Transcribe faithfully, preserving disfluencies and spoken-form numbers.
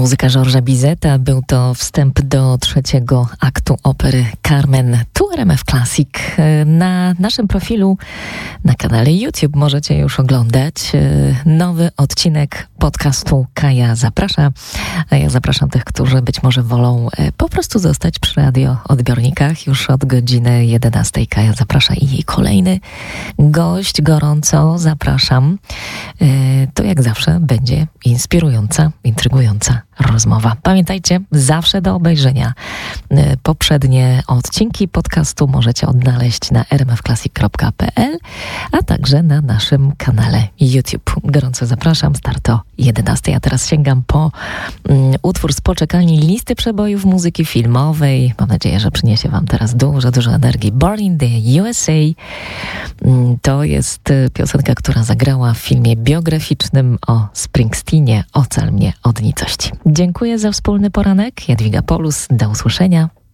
Muzyka Georgesa Bizeta. Był to wstęp do trzeciego aktu opery Carmen. Tu R M F Classic. Na naszym profilu na kanale YouTube możecie już oglądać nowy odcinek podcastu Kaja Zaprasza. A ja zapraszam tych, którzy być może wolą po prostu zostać przy radioodbiornikach. Już od godziny jedenastej Kaja Zaprasza i jej kolejny gość. Gorąco zapraszam. To jak zawsze będzie inspirująca, intrygująca rozmowa. Pamiętajcie, zawsze do obejrzenia poprzednie odcinki podcastu możecie odnaleźć na r m f classic kropka p l, a także na naszym kanale YouTube. Gorąco zapraszam, start o jedenastej. A teraz sięgam po um, utwór z poczekalni listy przebojów muzyki filmowej. Mam nadzieję, że przyniesie wam teraz dużo, dużo energii. Born in the U S A um, to jest piosenka, która zagrała w filmie biograficznym o Springsteenie Ocal mnie od nicości. Dziękuję za wspólny poranek. Jadwiga Polus. Do usłyszenia.